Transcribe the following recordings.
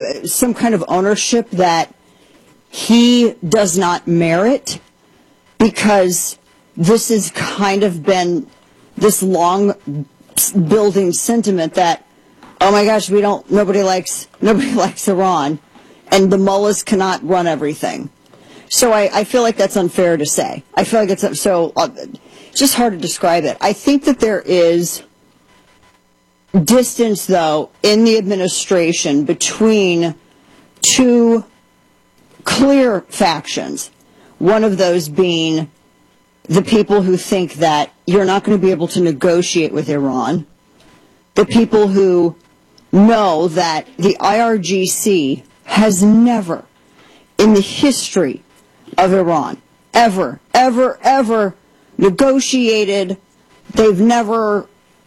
some kind of ownership that he does not merit, because this has kind of been this long building sentiment that, oh my gosh, nobody likes Iran, and the mullahs cannot run everything. So I feel like that's unfair to say. I feel like it's just hard to describe it. I think that there is distance, though, in the administration between two clear factions. One of those being the people who think that you're not going to be able to negotiate with Iran, the people who know that the IRGC has never, in the history of Iran, ever negotiated. They've never,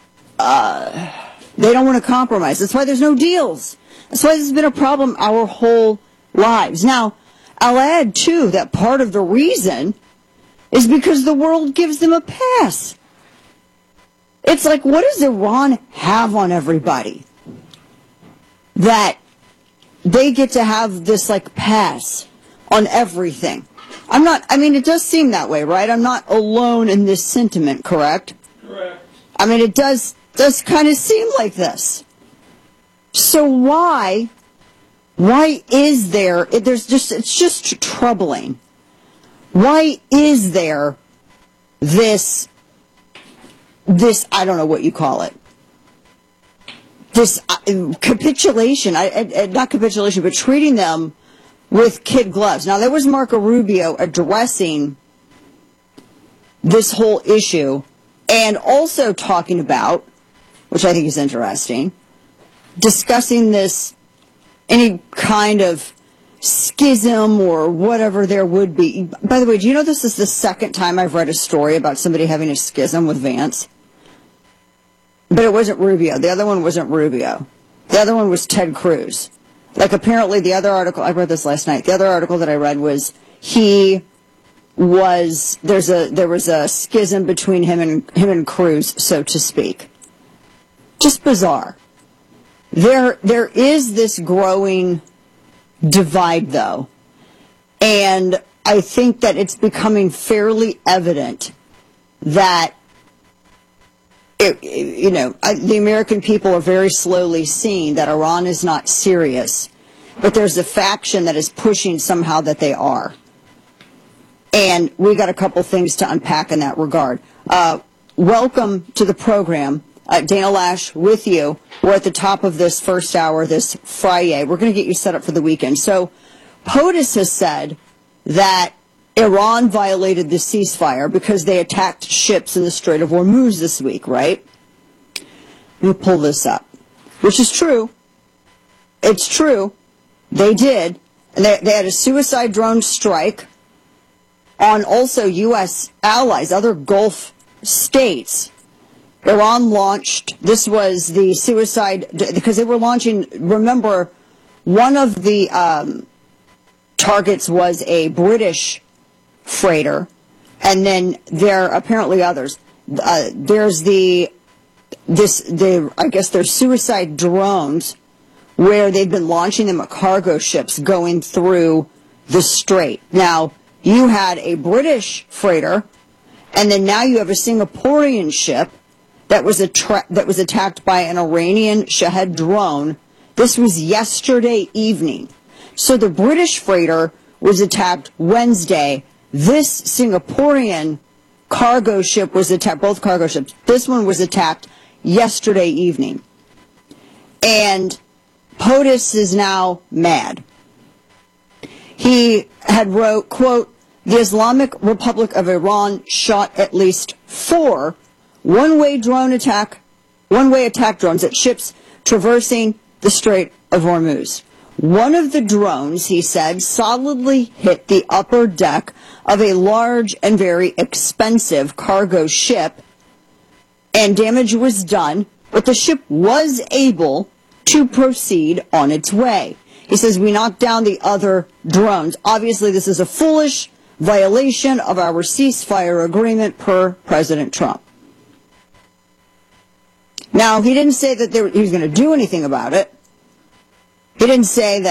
they don't want to compromise. That's why there's no deals. That's why this has been a problem our whole lives. Now, I'll add, too, that part of the reason is because the world gives them a pass. It's like, what does Iran have on everybody that they get to have this, like, pass on everything? It does seem that way, right? I'm not alone in this sentiment, correct? Correct. It does kind of seem like this. So why is there, it's just troubling. Why is there this, I don't know what you call it, this capitulation, not capitulation, but treating them with kid gloves? Now, there was Marco Rubio addressing this whole issue and also talking about, which I think is interesting, discussing this, any kind of schism or whatever there would be. By the way, do you know this is the second time I've read a story about somebody having a schism with Vance? But it wasn't Rubio. The other one wasn't Rubio. The other one was Ted Cruz. Like, apparently the other article, I read this last night, the other article that I read was there was a schism between him and Cruz, so to speak. Just bizarre. There is this growing divide, though, and I think that it's becoming fairly evident that the American people are very slowly seeing that Iran is not serious, but there's a faction that is pushing somehow that they are. And we got a couple things to unpack in that regard. Welcome to the program. Dana Loesch with you. We're at the top of this first hour this Friday. We're going to get you set up for the weekend. So POTUS has said that Iran violated the ceasefire because they attacked ships in the Strait of Hormuz this week, right? Let me pull this up, which is true. It's true. They did. And they had a suicide drone strike on also U.S. allies, other Gulf states. Iran launched, this was the suicide, because they were launching, remember, one of the targets was a British freighter, and then there are apparently others. There's I guess they're suicide drones, where they've been launching them at cargo ships going through the strait. Now, you had a British freighter, and then now you have a Singaporean ship that was attacked by an Iranian Shahed drone. This was yesterday evening. So the British freighter was attacked Wednesday. This Singaporean cargo ship was attacked, both cargo ships. This one was attacked yesterday evening. And POTUS is now mad. He had wrote, quote, "The Islamic Republic of Iran shot at least 4 one-way attack drones at ships traversing the Strait of Hormuz. One of the drones," he said, "solidly hit the upper deck of a large and very expensive cargo ship, and damage was done, but the ship was able to proceed on its way." He says, "We knocked down the other drones. Obviously, this is a foolish violation of our ceasefire agreement per President Trump." Now, he didn't say that he was going to do anything about it. He didn't say that